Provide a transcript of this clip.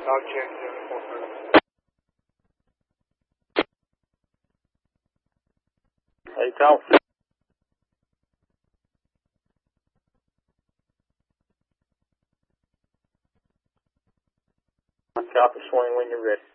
Dog check 747. Hey, talk. Copy, swing when you're ready.